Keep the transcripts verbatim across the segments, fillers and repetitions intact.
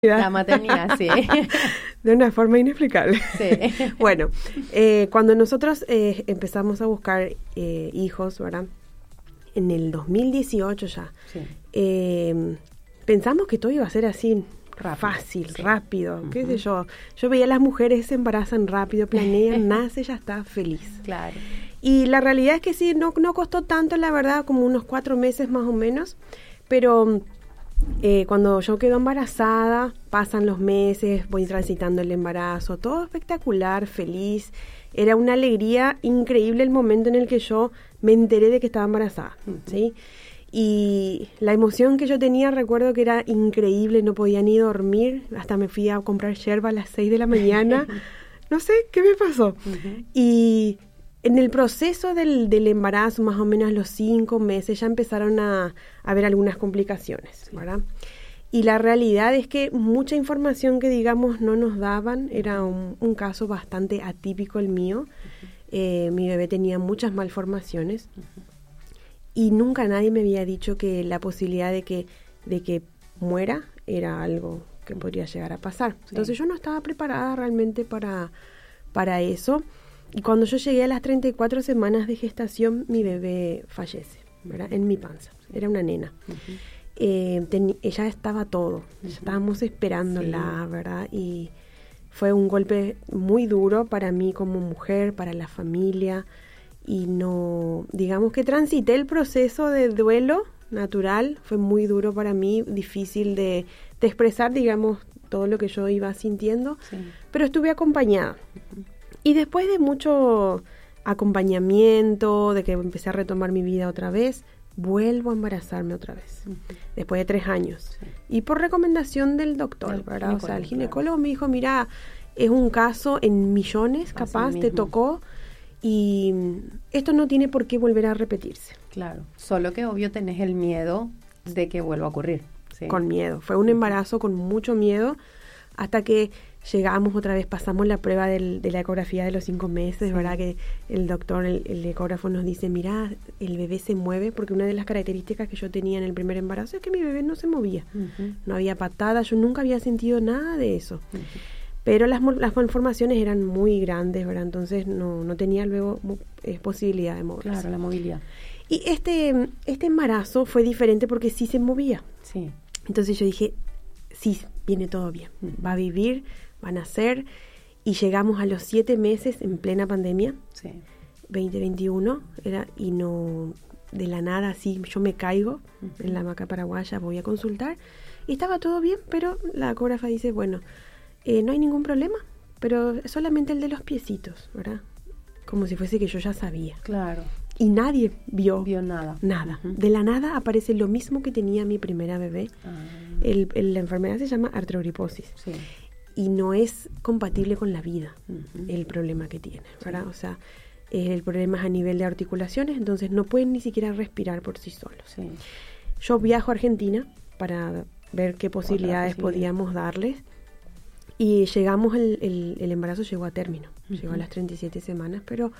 La maternidad, sí. De una forma inexplicable. Sí. Bueno, eh, cuando nosotros eh, empezamos a buscar eh, hijos, ¿verdad? En el dos mil dieciocho ya, Sí. eh, pensamos que todo iba a ser así, Rápido, fácil, sí. rápido, qué Ujú. sé yo. Yo veía a las mujeres se embarazan rápido, planean, nace, ya está feliz. Claro. Y la realidad es que sí, no, no costó tanto, la verdad, como unos cuatro meses más o menos, pero eh, cuando yo quedo embarazada, pasan los meses, voy transitando el embarazo, todo espectacular, feliz. Era una alegría increíble el momento en el que yo me enteré de que estaba embarazada, Ujú. ¿sí? Y la emoción que yo tenía, recuerdo que era increíble, no podía ni dormir, hasta me fui a comprar yerba a las seis de la mañana, no sé qué me pasó. Ujú. Y en el proceso del, del embarazo, más o menos a los cinco meses, ya empezaron a, a haber algunas complicaciones, Sí. ¿verdad? Y la realidad es que mucha información que, digamos, no nos daban, era un, un caso bastante atípico el mío. Eh, mi bebé tenía muchas malformaciones y nunca nadie me había dicho que la posibilidad de que, de que muera era algo que podría llegar a pasar. Sí. Entonces yo no estaba preparada realmente para, para eso. Y cuando yo llegué a las treinta y cuatro semanas de gestación, mi bebé fallece, ¿verdad? En mi panza. Era una nena. Ujú. Eh, teni- ella estaba todo. Ya estábamos esperándola, ¿verdad? Y fue un golpe muy duro para mí como mujer, para la familia. Y no, digamos que transité el proceso de duelo natural. Fue muy duro para mí, difícil de, de expresar, digamos, todo lo que yo iba sintiendo. Sí. Pero estuve acompañada. Y después de mucho acompañamiento, de que empecé a retomar mi vida otra vez, vuelvo a embarazarme otra vez, Ujú. después de tres años. Sí. Y por recomendación del doctor, Del ¿verdad? O sea, el ginecólogo, ginecólogo me dijo, mira, es un caso en millones, Así capaz, te mismo. tocó, y mm, esto no tiene por qué volver a repetirse. Claro. Solo que obvio tenés el miedo de que vuelva a ocurrir. Sí. Con miedo. Fue un embarazo con mucho miedo, hasta que llegamos otra vez, pasamos la prueba del, de la ecografía de los cinco meses, Sí. ¿verdad? Que el doctor, el, el ecógrafo nos dice, mira, el bebé se mueve, porque una de las características que yo tenía en el primer embarazo es que mi bebé no se movía. Ujú. No había patada, yo nunca había sentido nada de eso. Ujú. Pero las, mol- las malformaciones eran muy grandes, ¿verdad? Entonces no, no tenía luego mo- eh, posibilidad de moverse. Claro, la movilidad. Y este, este embarazo fue diferente porque sí se movía. Sí. Entonces yo dije, sí, viene todo bien. Ujú. Va a vivir, va a nacer. Y llegamos a los siete meses en plena pandemia, Sí. veinte veintiuno, era, y no, de la nada, así, yo me caigo Ujú. en la hamaca paraguaya, voy a consultar. Y estaba todo bien, pero la ecógrafa dice, bueno, eh, no hay ningún problema, pero solamente el de los piecitos, ¿verdad? Como si fuese que yo ya sabía. Claro. Y nadie vio, Vio nada. nada. Ujú. De la nada aparece lo mismo que tenía mi primera bebé. Ah, El, el- la enfermedad se llama artrogriposis sí. y no es compatible con la vida Ujú. el problema que tiene, ¿verdad? O sea, eh, el problema es a nivel de articulaciones, entonces no pueden ni siquiera respirar por sí solos. Sí. Yo viajo a Argentina para ver qué posibilidades posibilidad. podíamos darles y llegamos, el, el- el embarazo llegó a término, llegó a Ujú. las treinta y siete semanas, pero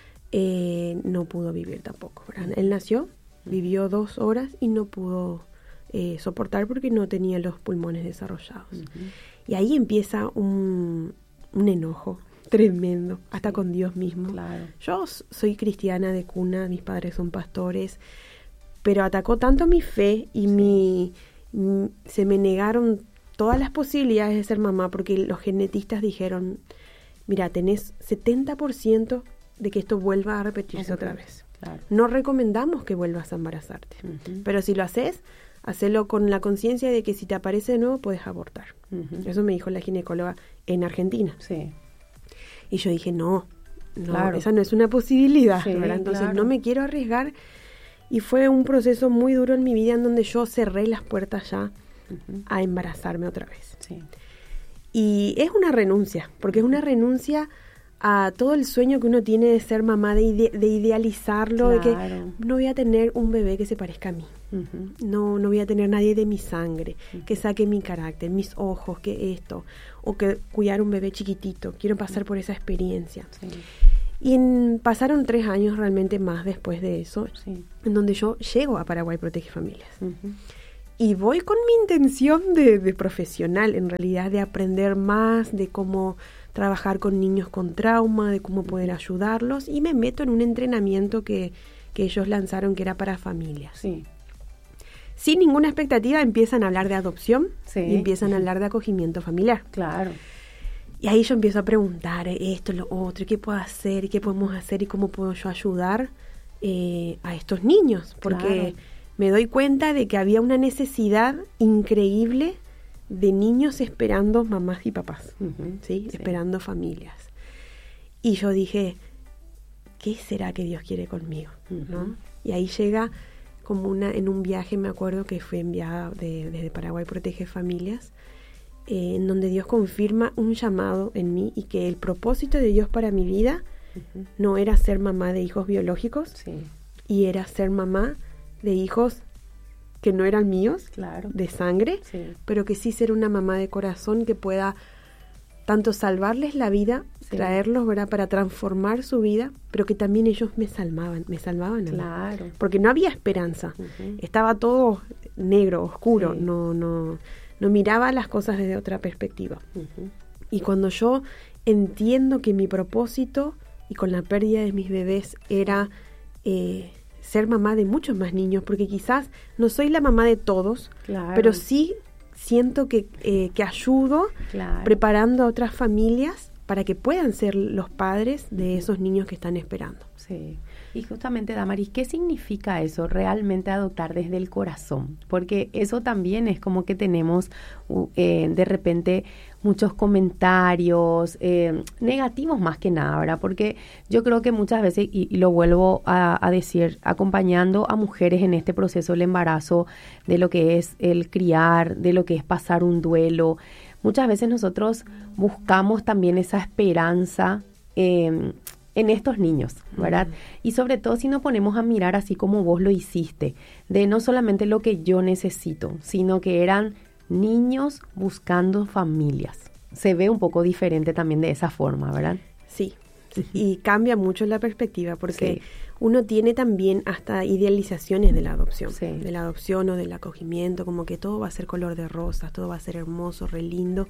eh, no pudo vivir tampoco, ¿verdad? Él nació, vivió dos horas y no pudo eh, soportar porque no tenía los pulmones desarrollados. Ujú. Y ahí empieza un, un enojo tremendo, hasta con Dios mismo. Claro. Yo s- soy cristiana de cuna, mis padres son pastores, pero atacó tanto mi fe y mi, mm, se me negaron todas las posibilidades de ser mamá porque los genetistas dijeron, mira, tenés setenta por ciento de que esto vuelva a repetirse otra vez. Claro. No recomendamos que vuelvas a embarazarte, Ujú. pero si lo haces, hacelo con la conciencia de que si te aparece de nuevo puedes abortar. Ujú. Eso me dijo la ginecóloga en Argentina. Sí. Y yo dije, no, no, Claro. esa no es una posibilidad, Sí, ¿verdad? Entonces claro. no me quiero arriesgar. Y fue un proceso muy duro en mi vida en donde yo cerré las puertas ya Ujú. a embarazarme otra vez. Sí. Y es una renuncia, porque es una renuncia a todo el sueño que uno tiene de ser mamá, de, ide- de idealizarlo, de Claro. que no voy a tener un bebé que se parezca a mí. Ujú. No, no voy a tener nadie de mi sangre, Ujú. que saque mi carácter, mis ojos, que esto, o que cuidar un bebé chiquitito. Quiero pasar por esa experiencia. Sí. Y en- pasaron tres años realmente más después de eso, Sí. en donde yo llego a Paraguay Protege Familias. Ujú. Y voy con mi intención de, de profesional, en realidad, de aprender más, de cómo trabajar con niños con trauma, de cómo poder ayudarlos, y me meto en un entrenamiento que, que ellos lanzaron que era para familias. Sí. Sin ninguna expectativa empiezan a hablar de adopción, Sí. y empiezan a hablar de acogimiento familiar. Claro. Y ahí yo empiezo a preguntar esto, lo otro, qué puedo hacer, y qué podemos hacer, y cómo puedo yo ayudar eh, a estos niños, porque Claro. me doy cuenta de que había una necesidad increíble de niños esperando mamás y papás, Uh-huh. ¿sí? Sí. Esperando familias. Y yo dije, ¿qué será que Dios quiere conmigo? Uh-huh. ¿No? Y ahí llega como una, en un viaje, me acuerdo que fue enviada de, desde Paraguay Protege Familias, eh, en donde Dios confirma un llamado en mí y que el propósito de Dios para mi vida Uh-huh. no era ser mamá de hijos biológicos, Sí. y era ser mamá de hijos que no eran míos, Claro. de sangre, Sí. pero que sí ser una mamá de corazón que pueda tanto salvarles la vida, Sí. traerlos, ¿verdad?, para transformar su vida, pero que también ellos me salvaban, me salvaban a mí. Claro. Porque no había esperanza. Uh-huh. Estaba todo negro, oscuro, Sí. no, no, no miraba las cosas desde otra perspectiva. Uh-huh. Y cuando yo entiendo que mi propósito, y con la pérdida de mis bebés, era eh, ser mamá de muchos más niños, porque quizás no soy la mamá de todos, Claro. pero sí siento que, eh, que ayudo Claro. preparando a otras familias para que puedan ser los padres de esos niños que están esperando. Sí. Y justamente, Damaris, ¿qué significa eso, realmente adoptar desde el corazón? Porque eso también es como que tenemos uh, eh, de repente muchos comentarios eh, negativos más que nada, ¿verdad? Porque yo creo que muchas veces, y, y lo vuelvo a, a decir, acompañando a mujeres en este proceso del embarazo, de lo que es el criar, de lo que es pasar un duelo, muchas veces nosotros buscamos también esa esperanza eh, en estos niños, ¿verdad? Uh-huh. Y sobre todo si nos ponemos a mirar así como vos lo hiciste, de no solamente lo que yo necesito, sino que eran niños buscando familias. Se ve un poco diferente también de esa forma, ¿verdad? Sí, uh-huh. Y cambia mucho la perspectiva porque sí. uno tiene también hasta idealizaciones de la adopción, sí. de la adopción o del acogimiento, como que todo va a ser color de rosas, todo va a ser hermoso, re lindo.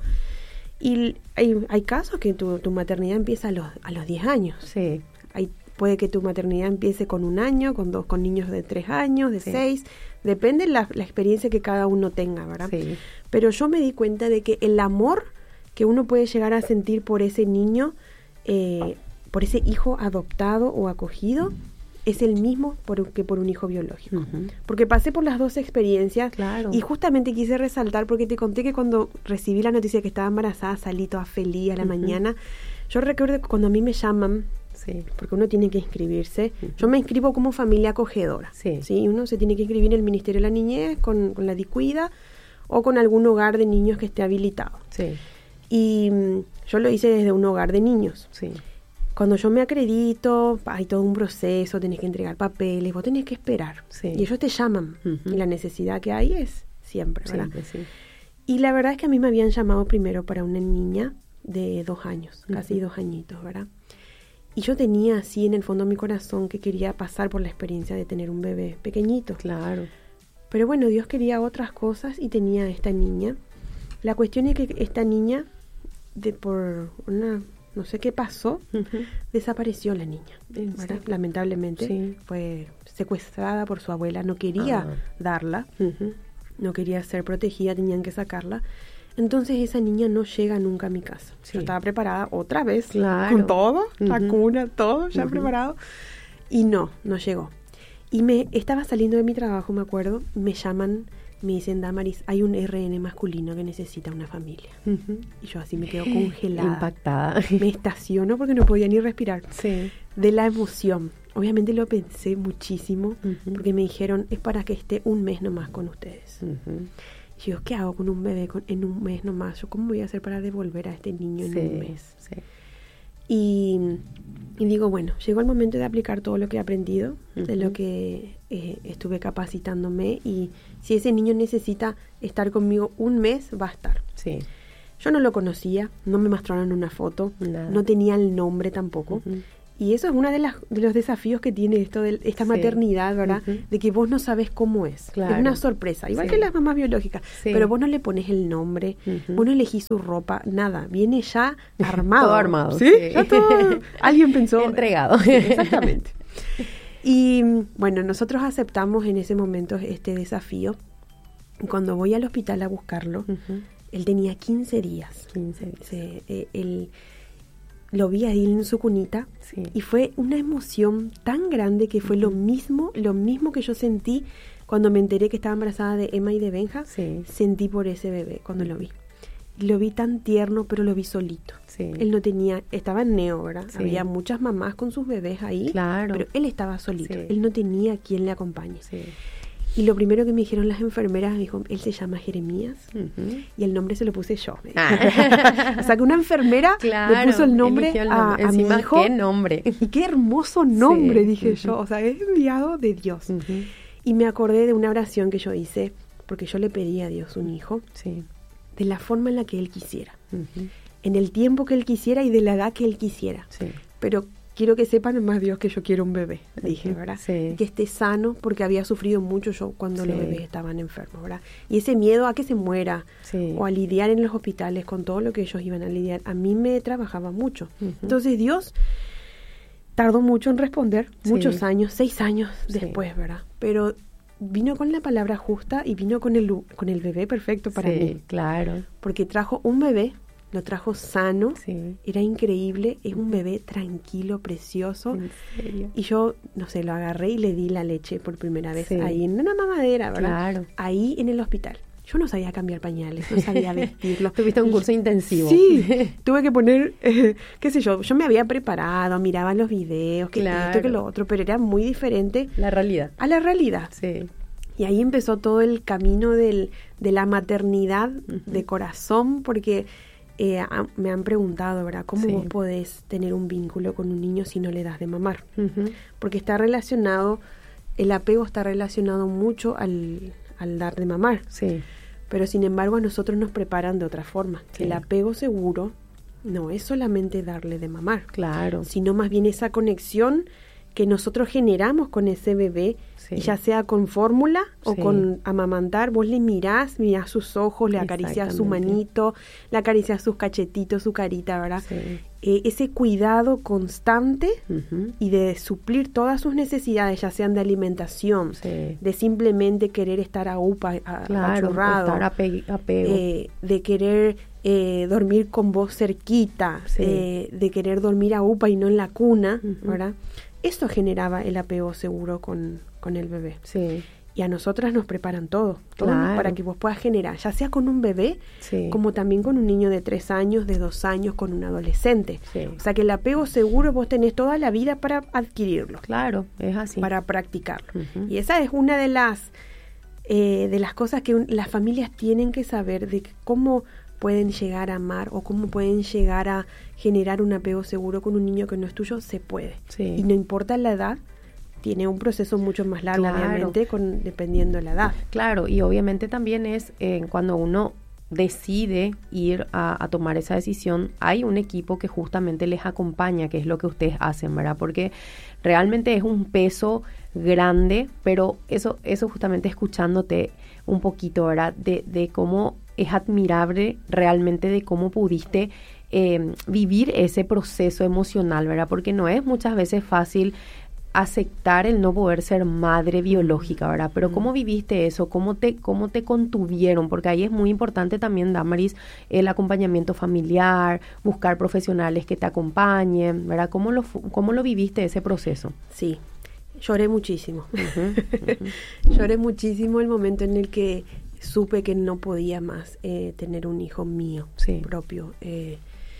Y hay, hay casos que tu, tu maternidad empieza a los, a los diez años. Sí. Hay, puede que tu maternidad empiece con un año, con dos, con niños de tres años, de sí. seis. Depende la, la experiencia que cada uno tenga, ¿verdad? Sí. Pero yo me di cuenta de que el amor que uno puede llegar a sentir por ese niño, eh, por ese hijo adoptado o acogido, es el mismo por, que por un hijo biológico. Uh-huh. Porque pasé por las dos experiencias. Claro. Y justamente quise resaltar, porque te conté que cuando recibí la noticia que estaba embarazada, salí toda feliz a la uh-huh. mañana. Yo recuerdo que cuando a mí me llaman, sí. porque uno tiene que inscribirse, uh-huh. yo me inscribo como familia acogedora. Sí. ¿sí? Uno se tiene que inscribir en el Ministerio de la Niñez, con, con la DICUIDA, o con algún hogar de niños que esté habilitado. Sí. Y yo lo hice desde un hogar de niños. Sí. Cuando yo me acredito, hay todo un proceso, tenés que entregar papeles, vos tenés que esperar. Sí. Y ellos te llaman. Uh-huh. Y la necesidad que hay es siempre, ¿verdad? Siempre, sí. Y la verdad es que a mí me habían llamado primero para una niña de dos años, uh-huh. casi dos añitos, ¿verdad? Y yo tenía así en el fondo de mi corazón que quería pasar por la experiencia de tener un bebé pequeñito. Claro. Pero bueno, Dios quería otras cosas y tenía a esta niña. La cuestión es que esta niña, de por una... no sé qué pasó, uh-huh. desapareció la niña, ¿verdad? Lamentablemente sí. fue secuestrada por su abuela, no quería ah. darla, uh-huh. no quería ser protegida, tenían que sacarla. Entonces esa niña no llega nunca a mi casa. Sí. Yo estaba preparada otra vez, claro. con todo, uh-huh. la cuna, todo ya uh-huh. preparado, y no, no llegó. Y me estaba saliendo de mi trabajo, me acuerdo, me llaman, me dicen, Damaris, hay un R N masculino que necesita una familia. Uh-huh. Y yo así me quedo congelada. Impactada. Me estaciono porque no podía ni respirar. Sí. De la emoción. Obviamente lo pensé muchísimo, uh-huh. porque me dijeron, es para que esté un mes nomás con ustedes. Uh-huh. Y yo, ¿qué hago con un bebé con, en un mes nomás? Yo, ¿cómo voy a hacer para devolver a este niño en sí, un mes? Sí. Y, y digo, bueno, llegó el momento de aplicar todo lo que he aprendido, uh-huh. de lo que eh, estuve capacitándome, y si ese niño necesita estar conmigo un mes, va a estar. Sí. Yo no lo conocía, no me mostraron una foto, Nada. No tenía el nombre tampoco, uh-huh. Y eso es uno de, las, de los desafíos que tiene esto de esta sí. maternidad, ¿verdad? Uh-huh. De que vos no sabés cómo es. Claro. Es una sorpresa, igual sí. que las mamás biológicas. Sí. Pero vos no le pones el nombre, uh-huh. vos no elegís su ropa, nada. Viene ya armado. Todo armado. ¿Sí? sí. Ya todo. Alguien pensó. Entregado. Sí, exactamente. Y bueno, nosotros aceptamos en ese momento este desafío. Cuando voy al hospital a buscarlo, uh-huh. él tenía quince días. quince días. Sí, eh, él... Lo vi ahí en su cunita sí. y fue una emoción tan grande que fue uh-huh. lo mismo, lo mismo que yo sentí cuando me enteré que estaba embarazada de Emma y de Benja, sí. sentí por ese bebé cuando lo vi. Lo vi tan tierno, pero lo vi solito. Sí. Él no tenía, estaba en neo, ¿verdad? Sí. Había muchas mamás con sus bebés ahí, claro. pero él estaba solito. Sí. Él no tenía quien le acompañe. Sí. Y lo primero que me dijeron las enfermeras, me dijo, él se llama Jeremías, uh-huh. y el nombre se lo puse yo. Ah. O sea, que una enfermera claro, le puso el nombre, el nombre. A, a mi hijo. ¿Qué nombre? Y qué hermoso nombre, sí. dije uh-huh. yo. O sea, es enviado de Dios. Uh-huh. Y me acordé de una oración que yo hice, porque yo le pedí a Dios un hijo, sí. de la forma en la que Él quisiera. Uh-huh. En el tiempo que Él quisiera y de la edad que Él quisiera. Sí. Pero quiero que sepan más Dios que yo quiero un bebé, dije, ¿verdad? Sí. Que esté sano, porque había sufrido mucho yo cuando sí. los bebés estaban enfermos, ¿verdad? Y ese miedo a que se muera sí. o a lidiar en los hospitales con todo lo que ellos iban a lidiar, a mí me trabajaba mucho. Uh-huh. Entonces Dios tardó mucho en responder, sí. muchos años, seis años sí. después, ¿verdad? Pero vino con la palabra justa y vino con el, con el bebé perfecto para sí, mí. Claro. Porque trajo un bebé, lo trajo sano, sí. era increíble, es un bebé tranquilo, precioso. ¿En serio? Y yo, no sé, lo agarré y le di la leche por primera vez sí. ahí en una mamadera, ¿verdad? Claro. Ahí en el hospital. Yo no sabía cambiar pañales, no sabía vestirlo. Tuviste un curso intensivo. Sí, tuve que poner, eh, qué sé yo, yo me había preparado, miraba los videos, que claro. esto, que lo otro, pero era muy diferente. La realidad. A la realidad. Sí. Y ahí empezó todo el camino del, de la maternidad uh-huh. de corazón, porque eh, a, me han preguntado, ¿verdad? ¿Cómo sí. vos podés tener un vínculo con un niño si no le das de mamar? Uh-huh. Porque está relacionado, el apego está relacionado mucho al, al dar de mamar. Sí. Pero sin embargo a nosotros nos preparan de otra forma. Sí. El apego seguro no es solamente darle de mamar. Claro. Sino más bien esa conexión que nosotros generamos con ese bebé, sí. ya sea con fórmula o sí. con amamantar, vos le mirás, mirás sus ojos, le acariciás su manito, le acariciás sus cachetitos, su carita, ¿verdad? Sí. Eh, ese cuidado constante uh-huh. y de suplir todas sus necesidades, ya sean de alimentación, sí. de simplemente querer estar a upa, a, claro, apachurrado, estar ape- apego. Eh, de querer eh, dormir con vos cerquita, sí. eh, de querer dormir a upa y no en la cuna, uh-huh. ¿verdad? Eso generaba el apego seguro con, con el bebé. Sí. Y a nosotras nos preparan todo, todo claro. para que vos puedas generar, ya sea con un bebé, sí. como también con un niño de tres años, de dos años, con un adolescente. Sí. O sea que el apego seguro vos tenés toda la vida para adquirirlo. Claro, es así. Para practicarlo. Uh-huh. Y esa es una de las, eh, de las cosas que un, las familias tienen que saber de cómo pueden llegar a amar o cómo pueden llegar a generar un apego seguro con un niño que no es tuyo, se puede. Sí. Y no importa la edad, tiene un proceso mucho más largo, claro. obviamente, con, dependiendo de la edad. Claro, y obviamente también es eh, cuando uno decide ir a, a tomar esa decisión, hay un equipo que justamente les acompaña, que es lo que ustedes hacen, ¿verdad? Porque realmente es un peso grande, pero eso, eso justamente escuchándote un poquito, ¿verdad? De, de cómo es admirable realmente de cómo pudiste eh, vivir ese proceso emocional, ¿verdad? Porque no es muchas veces fácil aceptar el no poder ser madre biológica, ¿verdad? Pero ¿cómo viviste eso? ¿Cómo te, cómo te contuvieron? Porque ahí es muy importante también, Damaris, el acompañamiento familiar, buscar profesionales que te acompañen, ¿verdad? ¿Cómo lo, cómo lo viviste ese proceso? Sí, lloré muchísimo. Uh-huh, uh-huh. Lloré muchísimo el momento en el que supe que no podía más eh, tener un hijo mío sí. propio. Eh,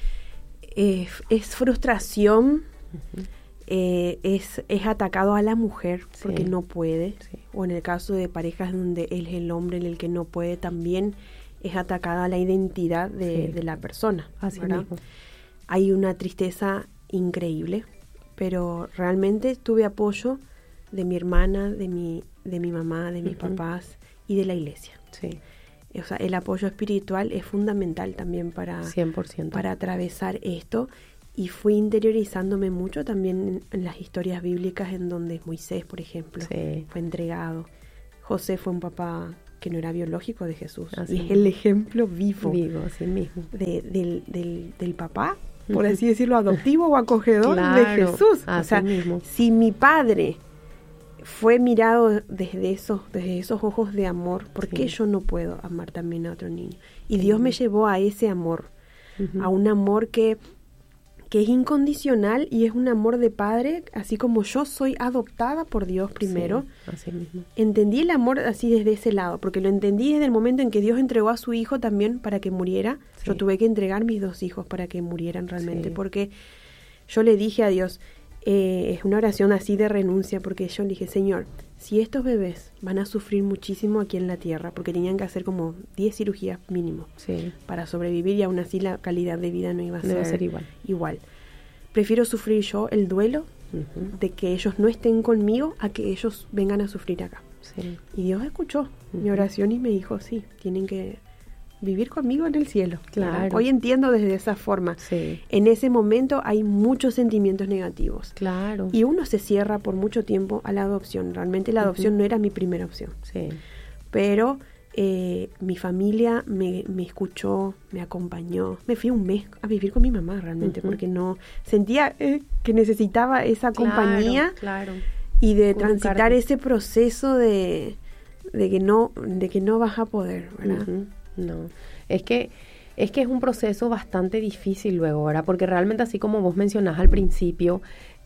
eh, es frustración, uh-huh. eh, es, es atacado a la mujer porque sí. no puede, sí. o en el caso de parejas donde él es el hombre en el que no puede, también es atacada la identidad de, sí. de la persona. Así mismo. Hay una tristeza increíble, pero realmente tuve apoyo de mi hermana, de mi, de mi mamá, de mis uh-huh. papás y de la iglesia. Sí. O sea, el apoyo espiritual es fundamental también para, cien por ciento. Para atravesar esto. y fui interiorizándome mucho también en, en las historias bíblicas en donde Moisés, por ejemplo, sí. fue entregado. José fue un papá que no era biológico de Jesús. Así y es el ejemplo vivo, vivo así mismo. De, del, del, del papá, por así decirlo, adoptivo o acogedor claro, de Jesús. O sea, mismo. Si mi padre fue mirado desde esos, desde esos ojos de amor, ¿por sí. qué yo no puedo amar también a otro niño? Y sí. Dios me llevó a ese amor, uh-huh. a un amor que, que es incondicional y es un amor de padre, así como yo soy adoptada por Dios primero. Sí, así mismo. Entendí el amor así desde ese lado, porque lo entendí desde el momento en que Dios entregó a su hijo también para que muriera. Sí. Yo tuve que entregar mis dos hijos para que murieran realmente, sí. porque yo le dije a Dios, eh, es una oración así de renuncia, porque yo le dije, Señor, si estos bebés van a sufrir muchísimo aquí en la tierra, porque tenían que hacer como diez cirugías mínimo sí. para sobrevivir y aún así la calidad de vida no iba a, no ser, iba a ser igual. igual. Prefiero sufrir yo el duelo uh-huh. de que ellos no estén conmigo a que ellos vengan a sufrir acá. Sí. Y Dios escuchó uh-huh. mi oración y me dijo, sí, tienen que vivir conmigo en el cielo. Claro. Hoy entiendo desde esa forma. Sí. En ese momento hay muchos sentimientos negativos. Claro. Y uno se cierra por mucho tiempo a la adopción. Realmente la adopción uh-huh. no era mi primera opción. Sí. Pero eh, mi familia me, me escuchó, me acompañó. Me fui un mes a vivir con mi mamá realmente, uh-huh. porque no sentía eh, que necesitaba esa claro, compañía claro. y de transitar ese proceso de, de que no, de que no vas a poder, ¿verdad? Uh-huh. No, es que es que es un proceso bastante difícil luego, ¿verdad? Porque realmente así como vos mencionás al principio,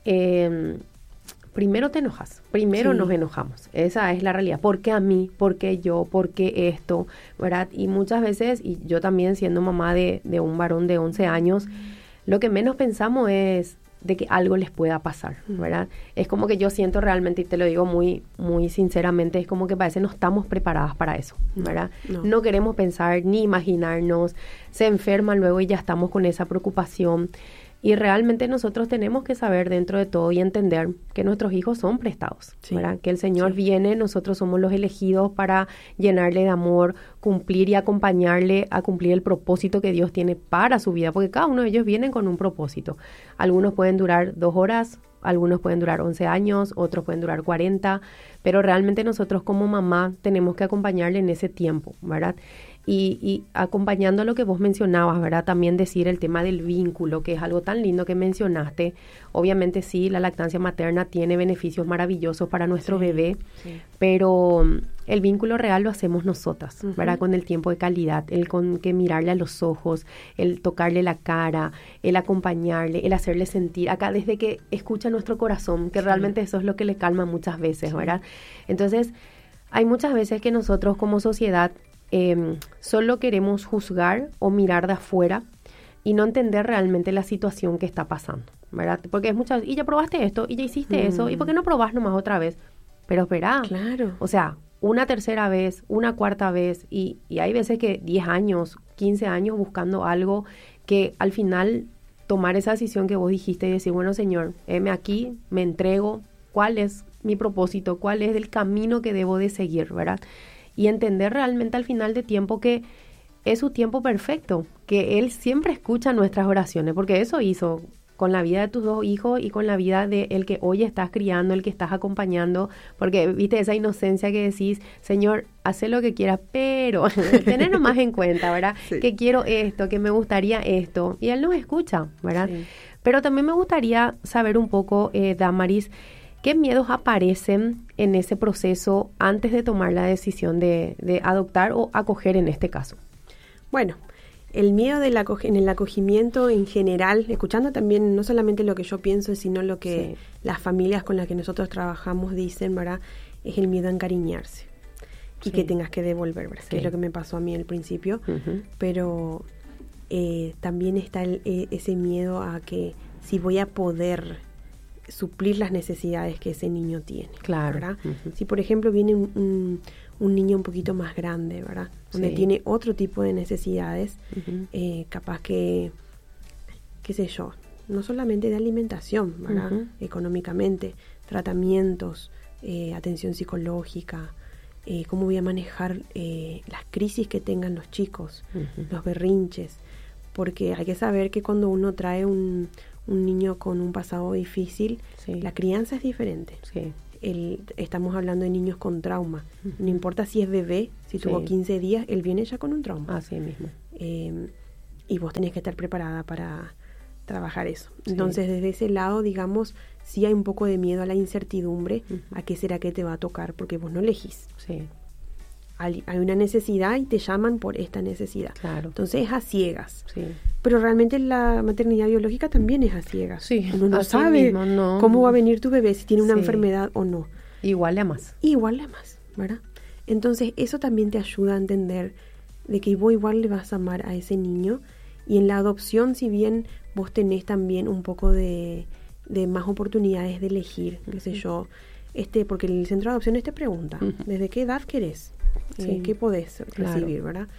eh, primero te enojas, primero sí. nos enojamos, esa es la realidad. ¿Por qué a mí? ¿Por qué yo? ¿Por qué esto? ¿Verdad? Y muchas veces, y yo también siendo mamá de, de un varón de once años, lo que menos pensamos es de que algo les pueda pasar, ¿verdad? Es como que yo siento realmente, y te lo digo muy muy sinceramente, es como que parece no estamos preparadas para eso, ¿verdad? No. no queremos pensar ni imaginarnos, se enferman luego y ya estamos con esa preocupación. Y realmente nosotros tenemos que saber dentro de todo y entender que nuestros hijos son prestados, sí. ¿verdad? Que el Señor sí. viene, nosotros somos los elegidos para llenarle de amor, cumplir y acompañarle a cumplir el propósito que Dios tiene para su vida, porque cada uno de ellos vienen con un propósito. Algunos pueden durar dos horas, algunos pueden durar once años, otros pueden durar cuarenta, pero realmente nosotros como mamá tenemos que acompañarle en ese tiempo, ¿verdad? Y, y acompañando a lo que vos mencionabas, ¿verdad? También decir el tema del vínculo, que es algo tan lindo que mencionaste. Obviamente sí, la lactancia materna tiene beneficios maravillosos para nuestro sí, bebé, sí. pero el vínculo real lo hacemos nosotras, uh-huh. ¿verdad? Con el tiempo de calidad, el con que mirarle a los ojos, el tocarle la cara, el acompañarle, el hacerle sentir, acá desde que escucha nuestro corazón, que sí. realmente eso es lo que le calma muchas veces, sí. ¿verdad? Entonces, hay muchas veces que nosotros como sociedad Eh, solo queremos juzgar o mirar de afuera y no entender realmente la situación que está pasando, ¿verdad? Porque es muchas, y ya probaste esto, y ya hiciste mm. eso, ¿y por qué no probás nomás otra vez? Pero espera, claro. o sea, una tercera vez, una cuarta vez, y, y hay veces que diez años, quince años buscando algo que al final tomar esa decisión que vos dijiste y decir, bueno, Señor, heme aquí, me entrego, ¿cuál es mi propósito? ¿Cuál es el camino que debo de seguir, verdad? Y entender realmente al final de tiempo que es su tiempo perfecto, que Él siempre escucha nuestras oraciones, porque eso hizo con la vida de tus dos hijos y con la vida de el que hoy estás criando, el que estás acompañando, porque viste esa inocencia que decís, Señor, haz lo que quieras, pero tenerlo más en cuenta, ¿verdad? Sí. Que quiero esto, que me gustaría esto, y Él nos escucha, ¿verdad? Sí. Pero también me gustaría saber un poco, eh, Damaris, ¿qué miedos aparecen en ese proceso antes de tomar la decisión de, de adoptar o acoger en este caso? Bueno, el miedo del acoge, en el acogimiento en general, escuchando también no solamente lo que yo pienso, sino lo que sí. las familias con las que nosotros trabajamos dicen, ¿verdad? Es el miedo a encariñarse y sí. que tengas que devolver, ¿verdad? Sí. Que es lo que me pasó a mí al principio, uh-huh. pero eh, también está el, eh, ese miedo a que si voy a poder suplir las necesidades que ese niño tiene, claro. ¿verdad? Uh-huh. Si por ejemplo viene un, un, un niño un poquito más grande, ¿verdad? Donde sí. tiene otro tipo de necesidades, uh-huh. eh, capaz que, qué sé yo, no solamente de alimentación, ¿verdad? Uh-huh. Económicamente, tratamientos, eh, atención psicológica, eh, cómo voy a manejar eh, las crisis que tengan los chicos, uh-huh. los berrinches, porque hay que saber que cuando uno trae un un niño con un pasado difícil, sí. la crianza es diferente. Sí. El, estamos hablando de niños con trauma. Uh-huh. No importa si es bebé, si sí. tuvo quince días, él viene ya con un trauma. Así mismo. Eh, y vos tenés que estar preparada para trabajar eso. Sí. Entonces, desde ese lado, digamos, sí hay un poco de miedo a la incertidumbre, uh-huh. a qué será que te va a tocar, porque vos no elegís. Sí. Hay, hay una necesidad y te llaman por esta necesidad. Claro. Entonces es a ciegas. Sí. Pero realmente la maternidad biológica también es a ciegas. Sí, uno no sabe mismo, no. cómo va a venir tu bebé, si tiene una sí. enfermedad o no. Igual a más. Igual a más, ¿verdad? Entonces eso también te ayuda a entender de que vos igual le vas a amar a ese niño. Y en la adopción, si bien vos tenés también un poco de, de más oportunidades de elegir, qué sé yo, este, porque el centro de adopciones te pregunta, uh-huh. ¿desde qué edad querés? Sí. Eh, ¿Qué podés recibir, claro. verdad?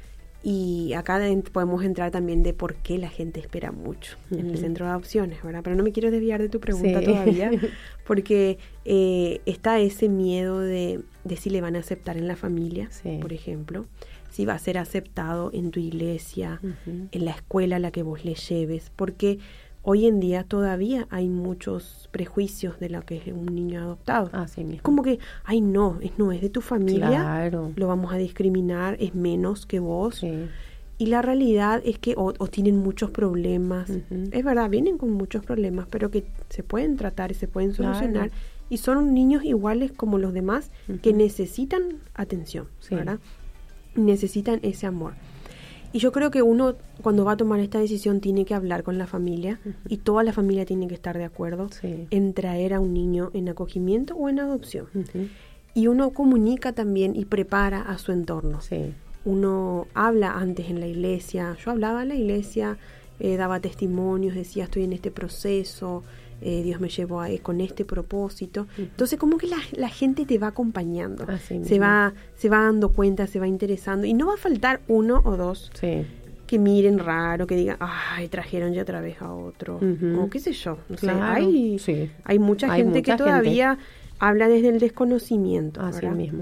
Y acá de, podemos entrar también de por qué la gente espera mucho uh-huh. en el centro de adopciones, ¿verdad? Pero no me quiero desviar de tu pregunta sí. todavía, porque eh, está ese miedo de, de si le van a aceptar en la familia, sí. por ejemplo, si va a ser aceptado en tu iglesia, uh-huh. en la escuela a la que vos le lleves, porque hoy en día todavía hay muchos prejuicios de lo que es un niño adoptado. Así mismo. Como que, ay no, es, no es de tu familia, claro. lo vamos a discriminar, es menos que vos. Sí. Y la realidad es que o, o tienen muchos problemas. Uh-huh. Es verdad, vienen con muchos problemas, pero que se pueden tratar y se pueden solucionar. Claro. Y son niños iguales como los demás uh-huh. que necesitan atención, sí. ¿verdad? Necesitan ese amor. Y yo creo que uno, cuando va a tomar esta decisión, tiene que hablar con la familia uh-huh. y toda la familia tiene que estar de acuerdo sí. en traer a un niño en acogimiento o en adopción. Uh-huh. Y uno comunica también y prepara a su entorno. Sí. Uno habla antes en la iglesia. Yo hablaba en la iglesia, eh, daba testimonios, decía estoy en este proceso, eh, Dios me llevó a, con este propósito. Uh-huh. Entonces como que la, la gente te va acompañando, se va, se va dando cuenta, se va interesando y no va a faltar uno o dos sí. que miren raro, que digan, ay, trajeron ya otra vez a otro, uh-huh. o qué sé yo, no claro. sé, hay, sí. hay mucha hay gente mucha que todavía gente. habla desde el desconocimiento, así ¿verdad? mismo.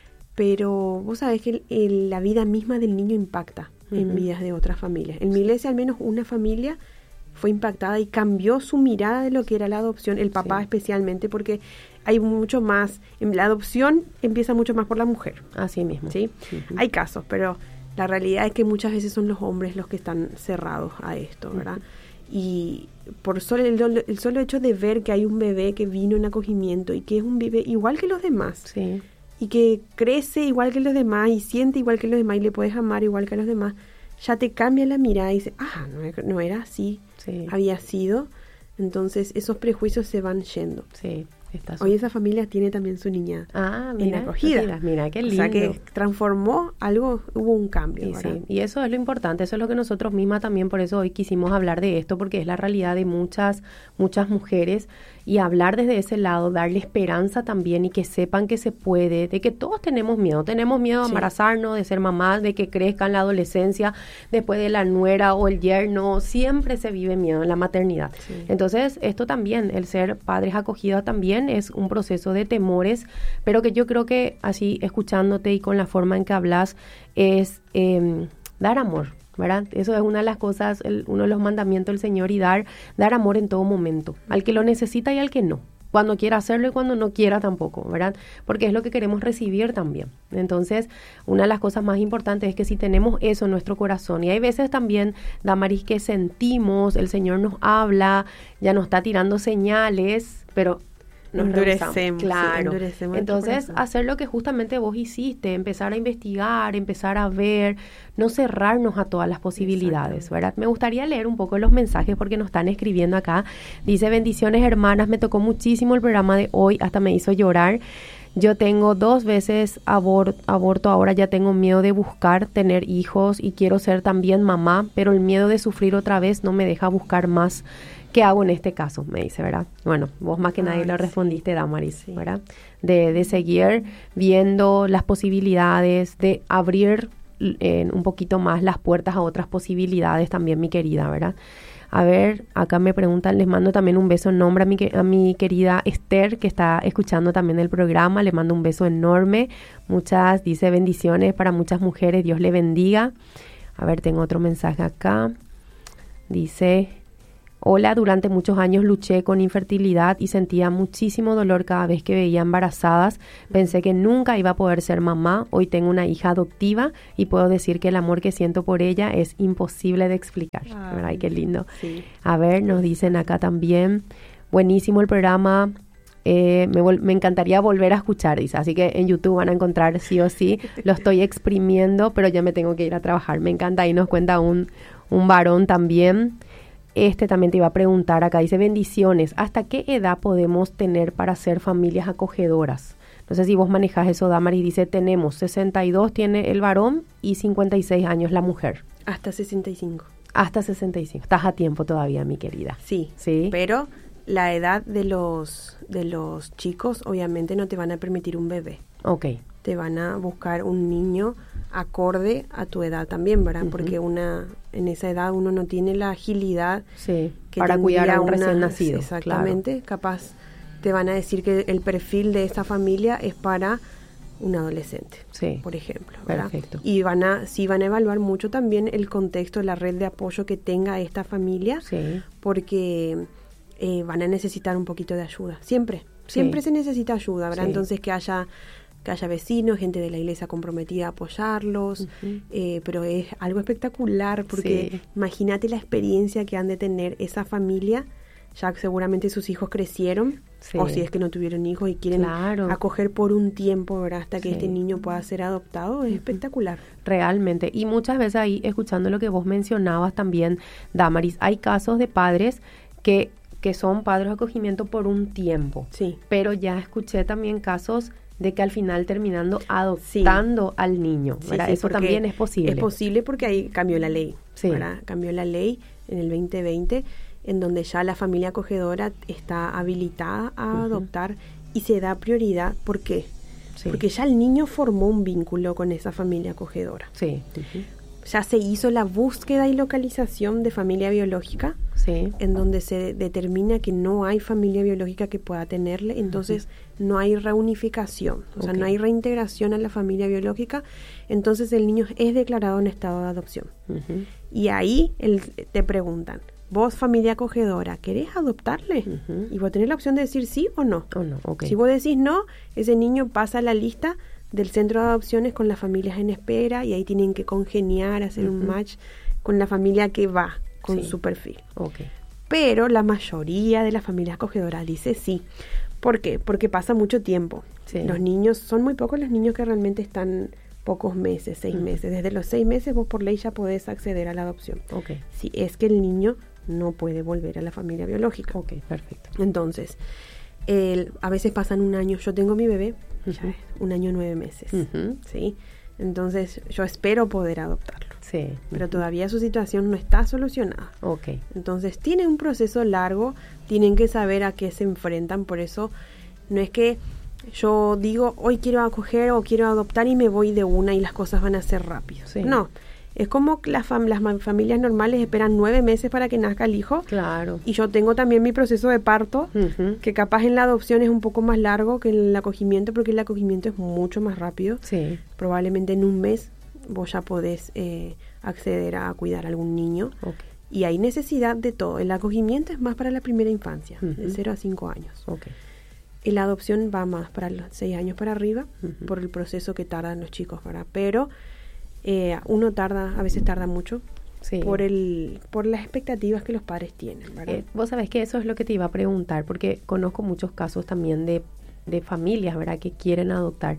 Pero vos sabés que el, el, la vida misma del niño impacta uh-huh. en vidas de otras familias. En mi iglesia al menos una familia fue impactada y cambió su mirada de lo que era la adopción, el papá sí. especialmente, porque hay mucho más, en la adopción empieza mucho más por la mujer. Así mismo. ¿Sí? Uh-huh. Hay casos, pero la realidad es que muchas veces son los hombres los que están cerrados a esto, ¿verdad? Uh-huh. Y por solo el, el solo hecho de ver que hay un bebé que vino en acogimiento y que es un bebé igual que los demás, sí. y que crece igual que los demás y siente igual que los demás y le puedes amar igual que a los demás, ya te cambia la mirada y dices, ah, no, no era así, sí. había sido. Entonces esos prejuicios se van yendo. Sí, está hoy esa familia tiene también su niña ah, mira, en acogida. Mira, mira, qué lindo. O sea que transformó algo, hubo un cambio. Y, sí, y eso es lo importante, eso es lo que nosotros mismas también, por eso hoy quisimos hablar de esto, porque es la realidad de muchas, muchas mujeres, y hablar desde ese lado, darle esperanza también y que sepan que se puede, de que todos tenemos miedo, tenemos miedo a embarazarnos, sí. de ser mamás, de que crezcan la adolescencia, después de la nuera o el yerno, siempre se vive miedo en la maternidad. Sí. Entonces, esto también, el ser padres acogidos también es un proceso de temores, pero que yo creo que así escuchándote y con la forma en que hablas es eh, dar amor, ¿verdad? Eso es una de las cosas, el, uno de los mandamientos del Señor, y dar, dar amor en todo momento, al que lo necesita y al que no, cuando quiera hacerlo y cuando no quiera tampoco, ¿verdad? Porque es lo que queremos recibir también. Entonces, una de las cosas más importantes es que si tenemos eso en nuestro corazón, y hay veces también, Damaris, que sentimos, el Señor nos habla, ya nos está tirando señales, pero nos endurecemos, claro. sí, endurecemos. Entonces, hacer lo que justamente vos hiciste, empezar a investigar, empezar a ver, no cerrarnos a todas las posibilidades, ¿verdad? Me gustaría leer un poco los mensajes porque nos están escribiendo acá. Dice, bendiciones hermanas, me tocó muchísimo el programa de hoy, hasta me hizo llorar. Yo tengo dos veces abor- aborto, ahora ya tengo miedo de buscar tener hijos y quiero ser también mamá, pero el miedo de sufrir otra vez no me deja buscar más. ¿Qué hago en este caso? Me dice, ¿verdad? Bueno, vos más que nadie Ay, lo respondiste, sí. Damaris, sí. ¿verdad? De, de seguir viendo las posibilidades, de abrir eh, un poquito más las puertas a otras posibilidades también, mi querida, ¿verdad? A ver, acá me preguntan, les mando también un beso en nombre a mi, a mi querida Esther, que está escuchando también el programa, le mando un beso enorme. Muchas, dice, bendiciones para muchas mujeres, Dios le bendiga. A ver, tengo otro mensaje acá. Dice... Hola, durante muchos años luché con infertilidad y sentía muchísimo dolor cada vez que veía embarazadas. Pensé que nunca iba a poder ser mamá. Hoy tengo una hija adoptiva y puedo decir que el amor que siento por ella es imposible de explicar. Ay, Ay qué lindo. Sí. A ver, nos dicen acá también, buenísimo el programa. Eh, me, vol- me encantaría volver a escuchar, dice. Así que en YouTube van a encontrar sí o sí. Lo estoy exprimiendo, pero ya me tengo que ir a trabajar. Me encanta. Ahí nos cuenta un, un varón también. Este también te iba a preguntar acá, dice, bendiciones, ¿hasta qué edad podemos tener para ser familias acogedoras? No sé si vos manejás eso, Damaris, dice, tenemos sesenta y dos tiene el varón y cincuenta y seis años la mujer. Hasta sesenta y cinco. Hasta sesenta y cinco, estás a tiempo todavía, mi querida. Sí, sí, pero la edad de los, de los chicos obviamente no te van a permitir un bebé. Ok. Te van a buscar un niño acorde a tu edad también, ¿verdad? Uh-huh. Porque una en esa edad uno no tiene la agilidad sí, que para cuidar a un una, recién nacido. Exactamente, claro. Capaz te van a decir que el perfil de esta familia es para un adolescente, sí, por ejemplo, ¿verdad? Perfecto. Y van a sí van a evaluar mucho también el contexto, la red de apoyo que tenga esta familia, sí, porque eh, van a necesitar un poquito de ayuda, siempre, siempre sí. se necesita ayuda, ¿verdad? Sí. Entonces que haya que haya vecinos, gente de la iglesia comprometida a apoyarlos, uh-huh. eh, pero es algo espectacular porque sí. imagínate la experiencia que han de tener esa familia, ya que seguramente sus hijos crecieron, sí. o si es que no tuvieron hijos y quieren claro. acoger por un tiempo, ¿verdad? Hasta que sí. este niño pueda ser adoptado, es uh-huh. espectacular. Realmente, y muchas veces ahí, escuchando lo que vos mencionabas también, Damaris, hay casos de padres que, que son padres de acogimiento por un tiempo, sí. pero ya escuché también casos de que al final terminando adoptando sí. al niño, ¿verdad? Sí, sí, eso también es posible. Es posible porque ahí cambió la ley, sí. ¿verdad? Cambió la ley en el veinte veinte, en donde ya la familia acogedora está habilitada a uh-huh. adoptar y se da prioridad. ¿Por qué? Sí. Porque ya el niño formó un vínculo con esa familia acogedora. Sí. Uh-huh. Ya se hizo la búsqueda y localización de familia biológica, sí. en donde se determina que no hay familia biológica que pueda tenerle, entonces uh-huh. no hay reunificación, o okay. sea, no hay reintegración a la familia biológica, entonces el niño es declarado en estado de adopción. Uh-huh. Y ahí el, te preguntan, vos familia acogedora, ¿querés adoptarle? Uh-huh. Y vos tenés la opción de decir sí o no. Oh, no. Okay. Si vos decís no, ese niño pasa a la lista del centro de adopciones con las familias en espera y ahí tienen que congeniar, hacer uh-huh. un match con la familia que va con sí. su perfil. Okay. Pero la mayoría de las familias acogedoras dice sí. ¿Por qué? Porque pasa mucho tiempo. Sí. Los niños, son muy pocos los niños que realmente están pocos meses, seis uh-huh. meses. Desde los seis meses vos por ley ya podés acceder a la adopción. Okay. Si es que el niño no puede volver a la familia biológica. Ok, perfecto. Entonces, el, a veces pasan un año. Yo tengo mi bebé, uh-huh. ya es un año nueve meses. Uh-huh. ¿Sí? Entonces, yo espero poder adoptarlo. Sí. Pero uh-huh. todavía su situación no está solucionada. Ok. Entonces, tiene un proceso largo, tienen que saber a qué se enfrentan, por eso no es que yo digo, hoy quiero acoger o quiero adoptar y me voy de una y las cosas van a ser rápido. Sí. No, es como que las, fam- las ma- familias normales esperan nueve meses para que nazca el hijo. Claro. Y yo tengo también mi proceso de parto, uh-huh. que capaz en la adopción es un poco más largo que en el acogimiento, porque el acogimiento es mucho más rápido. Sí. Probablemente en un mes vos ya podés eh, acceder a cuidar a algún niño. Okay. Y hay necesidad de todo. El acogimiento es más para la primera infancia, uh-huh. de cero a cinco años. Okay. Y la adopción va más para los seis años para arriba, uh-huh. por el proceso que tardan los chicos, ¿verdad? Pero eh, uno tarda, a veces tarda mucho, sí. por el por las expectativas que los padres tienen, ¿verdad? Eh, vos sabés que eso es lo que te iba a preguntar, porque conozco muchos casos también de, de familias, ¿verdad?, que quieren adoptar.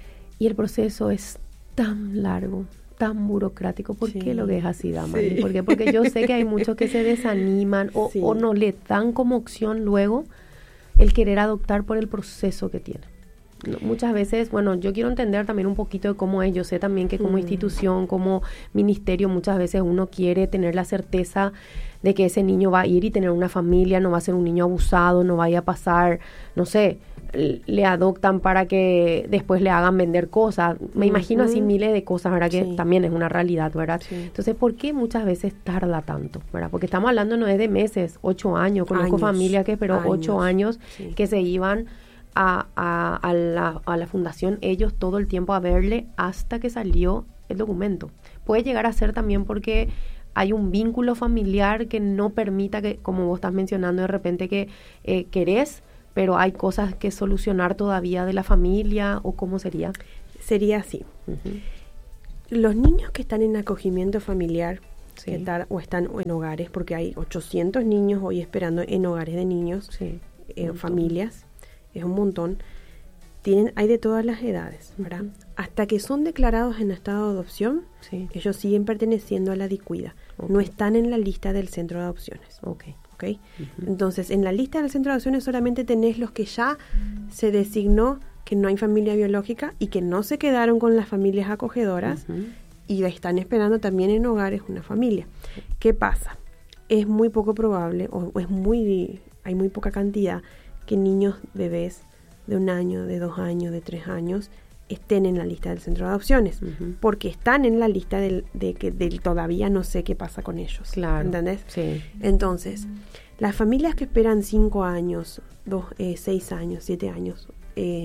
Y el proceso es tan largo, tan burocrático. ¿Por sí. qué lo ves así, Damaris? Sí. ¿Por qué? Porque yo sé que hay muchos que se desaniman o, sí. o no le dan como opción luego el querer adoptar por el proceso que tiene. No, muchas veces, bueno, yo quiero entender también un poquito de cómo es. Yo sé también que como mm. institución, como ministerio, muchas veces uno quiere tener la certeza de que ese niño va a ir y tener una familia, no va a ser un niño abusado, no vaya a pasar, no sé, le adoptan para que después le hagan vender cosas. Me uh-huh. imagino así miles de cosas, ¿verdad? Que sí. también es una realidad, ¿verdad? Sí. Entonces, ¿por qué muchas veces tarda tanto, ¿verdad? Porque estamos hablando no es de meses, ocho años. Conozco años. familias que esperó años. ocho años sí. que se iban a, a, a, la, a la fundación ellos todo el tiempo a verle hasta que salió el documento. Puede llegar a ser también porque hay un vínculo familiar que no permita que, como vos estás mencionando, de repente que eh, querés, pero hay cosas que solucionar todavía de la familia, o cómo sería? Sería así. Uh-huh. Los niños que están en acogimiento familiar, Sí. que tal, o están en hogares, porque hay ochocientos niños hoy esperando en hogares de niños, Sí. eh, familias, es un montón. Tienen, hay de todas las edades, ¿verdad? Uh-huh. Hasta que son declarados en estado de adopción, Sí. ellos siguen perteneciendo a la DICUIDA. Okay. No están en la lista del centro de adopciones. Okay. ¿Okay? Uh-huh. Entonces, en la lista del centro de adopciones solamente tenés los que ya se designó que no hay familia biológica y que no se quedaron con las familias acogedoras, uh-huh, y están esperando también en hogares una familia. ¿Qué pasa? Es muy poco probable, o es muy, hay muy poca cantidad que niños, bebés de un año, de dos años, de tres años estén en la lista del centro de adopciones, uh-huh, porque están en la lista del, de que del todavía no sé qué pasa con ellos. Claro. ¿Entendés? Sí. Entonces, las familias que esperan cinco años, dos, eh, seis años, siete años, eh,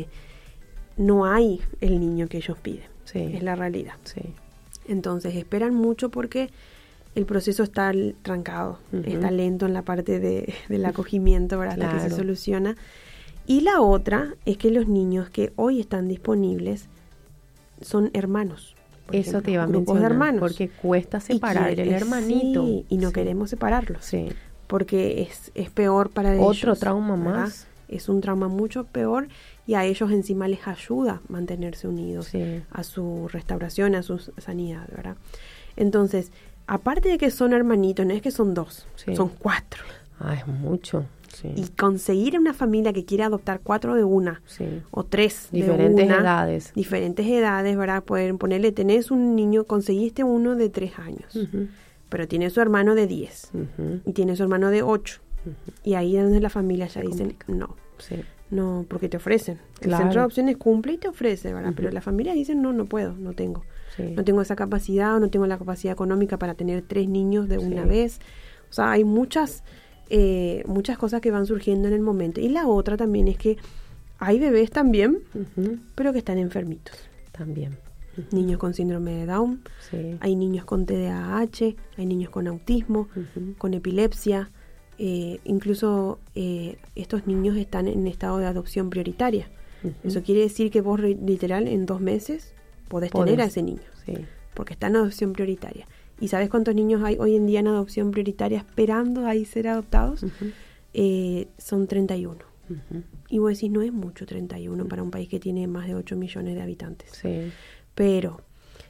no hay el niño que ellos piden. Sí. Es la realidad. Sí. Entonces, esperan mucho porque el proceso está trancado, uh-huh, está lento en la parte de, del acogimiento, ¿verdad? Hasta, claro, que se soluciona. Y la otra es que los niños que hoy están disponibles son hermanos. Eso ejemplo, te iba a mencionar, de hermanos, porque cuesta separar quiere, el hermanito. Sí, y no, sí, queremos separarlos. Sí. Porque es, es peor para Otro ellos. Otro trauma, ¿verdad?, más. Es un trauma mucho peor, y a ellos encima les ayuda mantenerse unidos, sí, a su restauración, a su sanidad, ¿verdad? Entonces, aparte de que son hermanitos, no es que son dos, sí, son cuatro. Ah, es mucho. Sí. Y conseguir una familia que quiera adoptar cuatro de una, sí, o tres diferentes de una, edades. Diferentes edades, ¿verdad? Pueden ponerle, tenés un niño, conseguiste uno de tres años, uh-huh, pero tiene su hermano de diez, uh-huh, y tiene su hermano de ocho, uh-huh, y ahí es donde la familia ya dicen, no, sí, no, porque te ofrecen. El claro, centro de opciones cumple y te ofrece, ¿verdad? Uh-huh. Pero la familia dice, no, no puedo, no tengo. Sí. No tengo esa capacidad, o no tengo la capacidad económica para tener tres niños de una, sí, vez. O sea, hay muchas... Eh, muchas cosas que van surgiendo en el momento. Y la otra también es que hay bebés también, uh-huh, pero que están enfermitos. También. Uh-huh. Niños con síndrome de Down, sí, hay niños con T D A H, hay niños con autismo, uh-huh, con epilepsia. Eh, incluso eh, estos niños están en estado de adopción prioritaria. Uh-huh. Eso quiere decir que vos, literal, en dos meses podés, podés tener a ese niño, sí, porque está en adopción prioritaria. ¿Y sabes cuántos niños hay hoy en día en adopción prioritaria esperando ahí ser adoptados? Uh-huh. Eh, son treinta y uno. Uh-huh. Y vos decís, no es mucho treinta y uno, uh-huh, para un país que tiene más de ocho millones de habitantes. Sí. Pero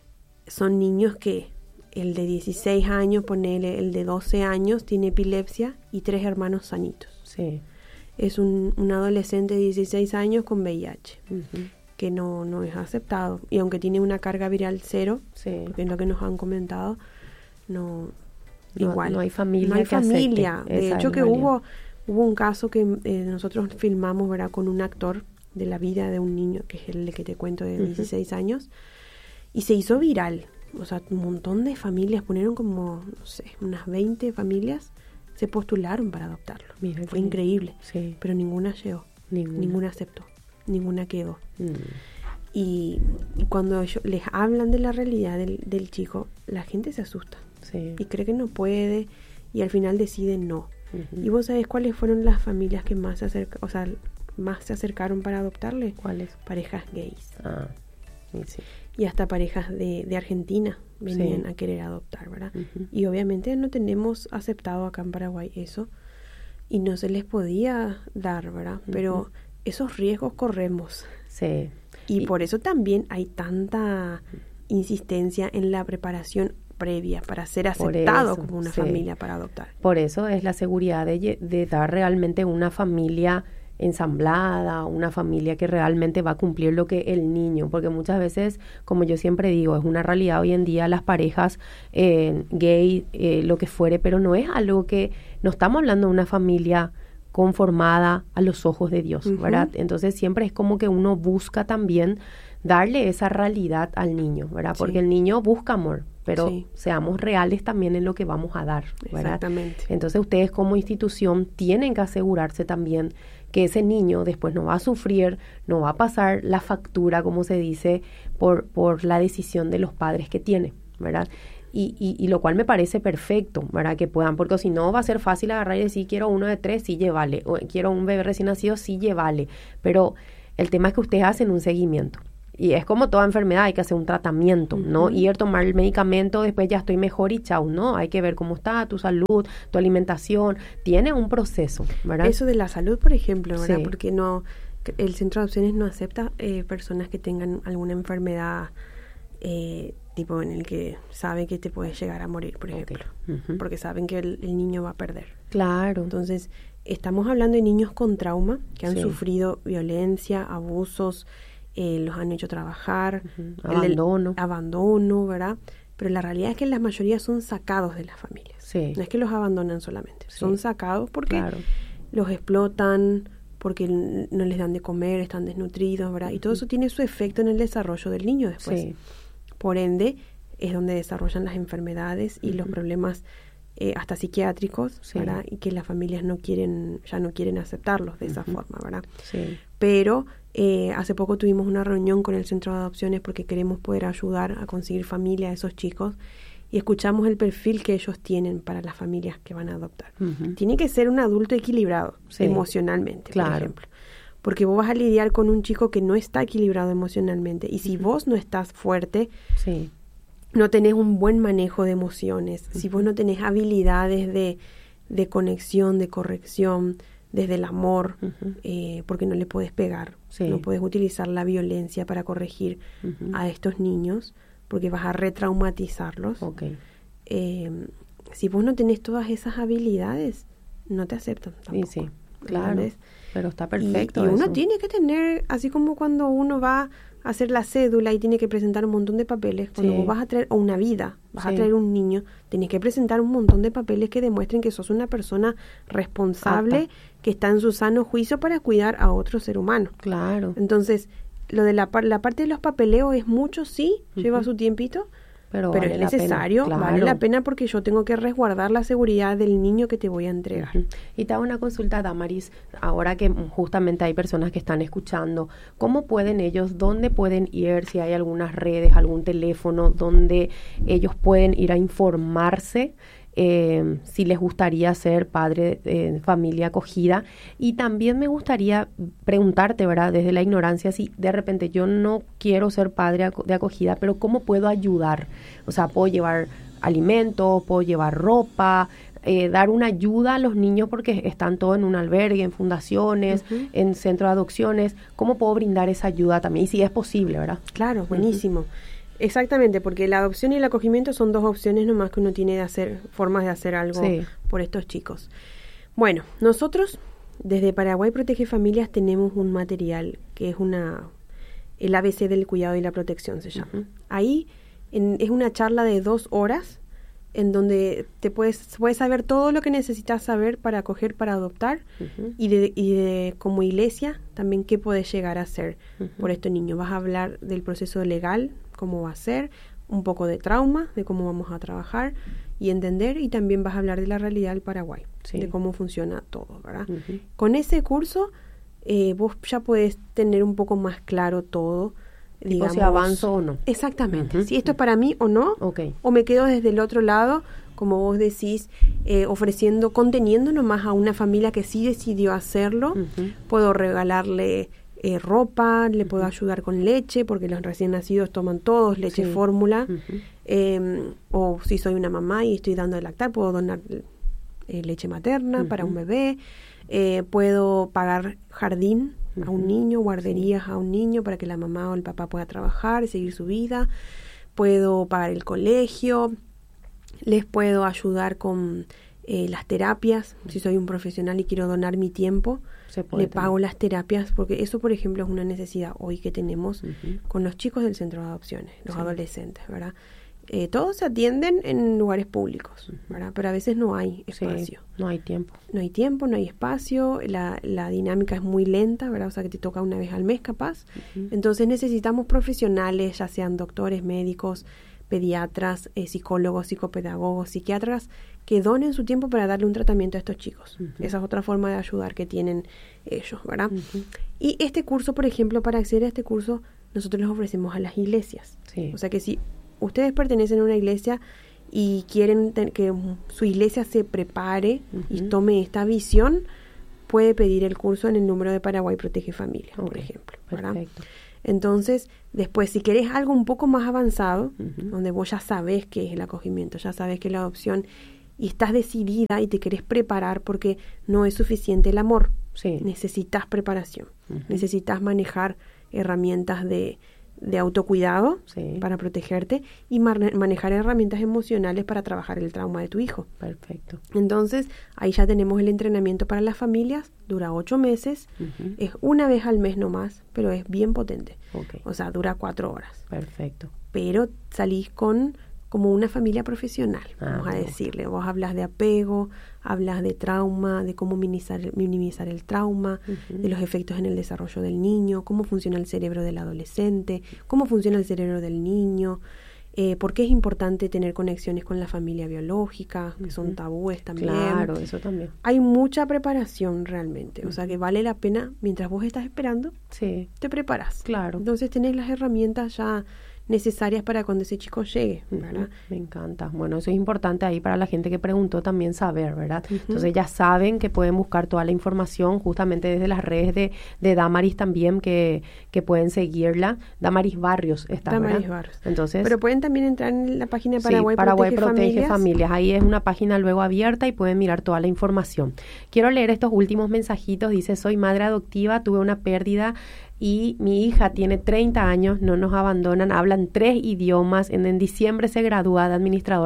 son niños que el de dieciséis años, ponele, el de doce años, tiene epilepsia y tres hermanos sanitos. Sí. Es un, un adolescente de dieciséis años con V I H. Uh-huh. Que no, no es aceptado. Y aunque tiene una carga viral cero, sí, porque es lo que nos han comentado, no, no igual. No hay familia. No hay que familia. Acepte. De Esa hecho, que realidad. hubo hubo un caso que eh, nosotros filmamos, ¿verdad?, con un actor de la vida de un niño, que es el de que te cuento, de uh-huh, dieciséis años, y se hizo viral. O sea, un montón de familias, ponieron como, no sé, unas veinte familias, se postularon para adoptarlo. Mira, fue increíble. Sí. Pero ninguna llegó. Ninguna. Ninguna aceptó. Ninguna quedó. Mm. Y, y cuando ellos les hablan de la realidad del, del chico, la gente se asusta, sí, y cree que no puede, y al final decide no. Uh-huh. ¿Y vos sabés cuáles fueron las familias que más se acerca, o sea, más se acercaron para adoptarle? ¿Cuáles? Parejas gays. Ah, sí, sí. Y hasta parejas de, de Argentina venían, sí, a querer adoptar, ¿verdad? Uh-huh. Y obviamente no tenemos aceptado acá en Paraguay eso, y no se les podía dar, ¿verdad? Uh-huh. Pero esos riesgos corremos. Sí. Y, y por eso también hay tanta insistencia en la preparación previa para ser aceptado eso, como una, sí, familia para adoptar. Por eso es la seguridad de, de dar realmente una familia ensamblada, una familia que realmente va a cumplir lo que el niño, porque muchas veces, como yo siempre digo, es una realidad hoy en día las parejas eh, gay, eh, lo que fuere, pero no es algo que, no estamos hablando de una familia conformada a los ojos de Dios, uh-huh, ¿verdad? Entonces siempre es como que uno busca también darle esa realidad al niño, ¿verdad? Porque sí, el niño busca amor, pero sí, seamos reales también en lo que vamos a dar, ¿verdad? Exactamente. Entonces ustedes como institución tienen que asegurarse también que ese niño después no va a sufrir, no va a pasar la factura, como se dice, por, por la decisión de los padres que tiene, ¿verdad? Y, y, y lo cual me parece perfecto, ¿verdad? Que puedan, porque si no va a ser fácil agarrar y decir, quiero uno de tres, sí, llévale, o quiero un bebé recién nacido, sí, llévale, pero el tema es que ustedes hacen un seguimiento, y es como toda enfermedad, hay que hacer un tratamiento, uh-huh. no ir a tomar el medicamento, después ya estoy mejor y chau, no, hay que ver cómo está tu salud, tu alimentación, tiene un proceso, ¿verdad? Eso de la salud, por ejemplo, ¿verdad? Sí. Porque no, el centro de adopciones no acepta eh, personas que tengan alguna enfermedad eh, tipo en el que sabe que te puedes llegar a morir, por ejemplo, okay. uh-huh. porque saben que el, el niño va a perder. Claro. Entonces, estamos hablando de niños con trauma, que han sí. sufrido violencia, abusos, eh, los han hecho trabajar, uh-huh. abandono. El, abandono, ¿verdad? Pero la realidad es que la mayoría son sacados de las familias. Sí. No es que los abandonan solamente, sí. son sacados porque claro. los explotan, porque no les dan de comer, están desnutridos, ¿verdad? Y todo eso tiene su efecto en el desarrollo del niño después. Sí. Por ende, es donde desarrollan las enfermedades y uh-huh. los problemas eh, hasta psiquiátricos, sí. ¿verdad? Y que las familias no quieren, ya no quieren aceptarlos de uh-huh. esa forma, ¿verdad? Sí. Pero eh, hace poco tuvimos una reunión con el Centro de Adopciones porque queremos poder ayudar a conseguir familia a esos chicos y escuchamos el perfil que ellos tienen para las familias que van a adoptar. Uh-huh. Tiene que ser un adulto equilibrado sí. emocionalmente, claro. por ejemplo. Porque vos vas a lidiar con un chico que no está equilibrado emocionalmente. Y si uh-huh. vos no estás fuerte, sí. no tenés un buen manejo de emociones, uh-huh. si vos no tenés habilidades de, de conexión, de corrección, desde el amor, uh-huh. eh, porque no le puedes pegar, sí. no puedes utilizar la violencia para corregir uh-huh. a estos niños, porque vas a retraumatizarlos. Okay. Eh, si vos no tenés todas esas habilidades, no te aceptan tampoco. Sí, sí, claro. ¿Entiendes? Pero está perfecto. Y, y uno eso. tiene que tener, así como cuando uno va a hacer la cédula y tiene que presentar un montón de papeles, cuando sí. vos vas a traer, o una vida, vas sí. a traer un niño, tenés que presentar un montón de papeles que demuestren que sos una persona responsable, Apta. que está en su sano juicio para cuidar a otro ser humano. Claro. Entonces, lo de la, la parte de los papeleos es mucho, sí, uh-huh. lleva su tiempito, pero, pero vale es necesario, claro. vale la pena porque yo tengo que resguardar la seguridad del niño que te voy a entregar. Uh-huh. Y te hago una consulta, Damaris, ahora que justamente hay personas que están escuchando, ¿cómo pueden ellos, dónde pueden ir, si hay algunas redes, algún teléfono, donde ellos pueden ir a informarse? Eh, si les gustaría ser padre de eh, familia acogida? Y también me gustaría preguntarte, ¿verdad? Desde la ignorancia, si de repente yo no quiero ser padre de acogida, pero ¿cómo puedo ayudar? O sea, ¿puedo llevar alimentos, puedo llevar ropa, eh, dar una ayuda a los niños porque están todos en un albergue, en fundaciones, uh-huh. en centros de adopciones? ¿Cómo puedo brindar esa ayuda también? Y si es posible, ¿verdad? Claro, buenísimo. Uh-huh. Exactamente, porque la adopción y el acogimiento son dos opciones nomás que uno tiene de hacer, formas de hacer algo sí. por estos chicos. Bueno, nosotros desde Paraguay Protege Familias tenemos un material que es una, el A B C del cuidado y la protección se llama. Uh-huh. Ahí en, es una charla de dos horas en donde te puedes, puedes saber todo lo que necesitas saber para acoger, para adoptar uh-huh. y, de, y de como iglesia también qué puedes llegar a hacer uh-huh. por este niño. Vas a hablar del proceso legal, cómo va a ser, un poco de trauma, de cómo vamos a trabajar y entender, y también vas a hablar de la realidad del Paraguay, sí. de cómo funciona todo, ¿verdad? Uh-huh. Con ese curso eh, vos ya puedes tener un poco más claro todo, digamos. O si avanzo o no. Exactamente, uh-huh. si esto es para mí o no, okay. o me quedo desde el otro lado, como vos decís, eh, ofreciendo, conteniendo nomás a una familia que sí decidió hacerlo, uh-huh. puedo regalarle Eh, ropa, le uh-huh. puedo ayudar con leche, porque los recién nacidos toman todos leche sí. fórmula, uh-huh. eh, o si soy una mamá y estoy dando de lactar, puedo donar eh, leche materna uh-huh. para un bebé, eh, puedo pagar jardín uh-huh. a un niño, guarderías sí. a un niño para que la mamá o el papá pueda trabajar y seguir su vida, puedo pagar el colegio, les puedo ayudar con eh, las terapias, uh-huh. si soy un profesional y quiero donar mi tiempo, le pago tener. las terapias, porque eso, por ejemplo, es una necesidad hoy que tenemos uh-huh. con los chicos del centro de adopciones, los sí. adolescentes, ¿verdad? Eh, todos se atienden en lugares públicos, uh-huh. ¿verdad? Pero a veces no hay espacio. Sí, no hay tiempo. No hay tiempo, no hay espacio, la, la dinámica es muy lenta, ¿verdad? O sea, que te toca una vez al mes, capaz. Uh-huh. Entonces necesitamos profesionales, ya sean doctores, médicos, pediatras, eh, psicólogos, psicopedagogos, psiquiatras, que donen su tiempo para darle un tratamiento a estos chicos. Uh-huh. Esa es otra forma de ayudar que tienen ellos, ¿verdad? Uh-huh. Y este curso, por ejemplo, para acceder a este curso, nosotros les ofrecemos a las iglesias. Sí. O sea que si ustedes pertenecen a una iglesia y quieren ten- que su iglesia se prepare Uh-huh. y tome esta visión, puede pedir el curso en el número de Paraguay Protege Familia, Ok, por ejemplo, ¿verdad? Perfecto. Entonces, después, si querés algo un poco más avanzado, Uh-huh. donde vos ya sabés qué es el acogimiento, ya sabés qué es la adopción, y estás decidida y te querés preparar porque no es suficiente el amor. Sí. Necesitas preparación, Uh-huh. necesitas manejar herramientas de, de autocuidado Sí. para protegerte y mar- manejar herramientas emocionales para trabajar el trauma de tu hijo. Perfecto. Entonces, ahí ya tenemos el entrenamiento para las familias, dura ocho meses, Uh-huh. es una vez al mes nomás, pero es bien potente. Ok. O sea, dura cuatro horas. Perfecto. Pero salís con como una familia profesional, Ah, vamos a me gusta. decirle. Vos hablas de apego, hablas de trauma, de cómo minimizar, minimizar el trauma, Uh-huh. de los efectos en el desarrollo del niño, cómo funciona el cerebro del adolescente, cómo funciona el cerebro del niño, eh, por qué es importante tener conexiones con la familia biológica, que son Ujú. tabúes también. Claro, eso también. Hay mucha preparación realmente, o sea Ujú. que vale la pena, mientras vos estás esperando, Sí, te preparas. claro. Entonces tenés las herramientas ya necesarias para cuando ese chico llegue, ¿verdad? Ujú, me encanta. Bueno, eso es importante ahí para la gente que preguntó también saber, ¿verdad? Ujú. Entonces ya saben que pueden buscar toda la información justamente desde las redes de, de Damaris también, que, que pueden seguirla. Damaris Barrios está, Damaris ¿verdad? Barrios. Entonces, Pero pueden también entrar en la página de sí, Paraguay, Paraguay Protege, Protege Familias. Familias. Ahí es una página luego abierta y pueden mirar toda la información. Quiero leer estos últimos mensajitos. Dice, soy madre adoptiva, tuve una pérdida y mi hija tiene treinta años, no nos abandonan, hablan tres idiomas, en, en diciembre se gradúa de administradora